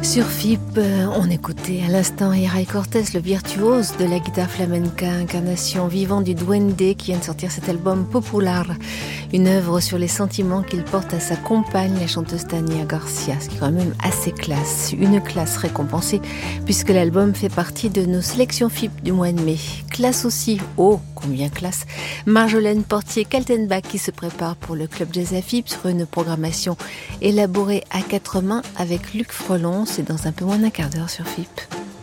Sur FIP, on écoutait à l'instant Ray Cortés, le virtuose de la guitare flamenca, incarnation vivante du duende qui vient de sortir cet album Popular, une œuvre sur les sentiments qu'il porte à sa compagne, la chanteuse Tania Garcia, ce qui est quand même assez classe, une classe récompensée puisque l'album fait partie de nos sélections FIP du mois de mai. Classe aussi, oh combien classe, Marjolaine Portier-Kaltenbach qui se prépare pour le Club Jazz à FIP sur une programmation élaborée à quatre mains avec Luc Frelon. C'est dans un peu moins d'un quart d'heure sur FIP.